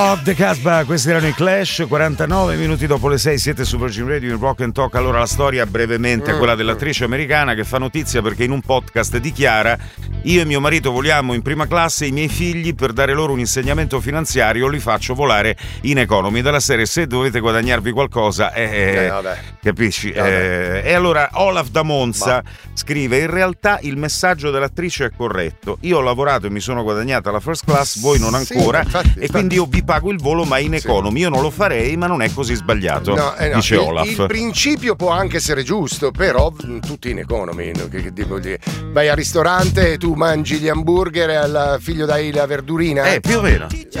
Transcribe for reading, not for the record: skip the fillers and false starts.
Of the Casbah, questi erano i Clash, 49 minuti dopo le 6, siete su Virgin Radio in Rock and Talk. Allora la storia brevemente è quella dell'attrice americana che fa notizia perché in un podcast dichiara: io e mio marito voliamo in prima classe, i miei figli per dare loro un insegnamento finanziario li faccio volare in economy, dalla serie se dovete guadagnarvi qualcosa capisci? E allora Olaf da Monza scrive: in realtà il messaggio dell'attrice è corretto, io ho lavorato e mi sono guadagnata la first class, voi non ancora, e quindi io vi pago il volo ma in economy. Io non lo farei, ma non è così sbagliato, dice Olaf. Il principio può anche essere giusto, però tutti in economy, vai al ristorante, tu mangi gli hamburger e al figlio dai la verdurina, più o meno